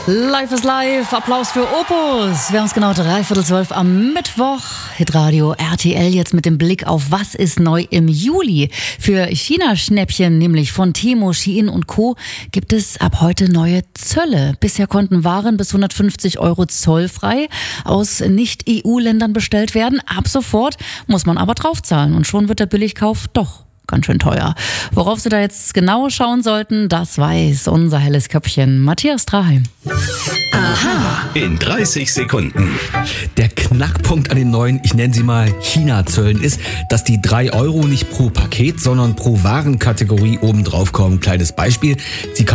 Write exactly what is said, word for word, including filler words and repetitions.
Live is live. Applaus für Opus. Wir haben es genau dreiviertel zwölf am Mittwoch. Hitradio R T L jetzt mit dem Blick auf was ist neu im Juli. Für China-Schnäppchen, nämlich von Temu, Shein und Co. gibt es ab heute neue Zölle. Bisher konnten Waren bis hundertfünfzig Euro zollfrei aus Nicht-E U-Ländern bestellt werden. Ab sofort muss man aber draufzahlen und schon wird der Billigkauf doch ganz schön teuer. Worauf Sie da jetzt genau schauen sollten, das weiß unser helles Köpfchen Matthias Straheim. Aha. In dreißig Sekunden. Der Knackpunkt an den neuen, ich nenne sie mal China-Zöllen ist, dass die drei Euro nicht pro Paket, sondern pro Warenkategorie oben drauf kommen. Kleines Beispiel. Sie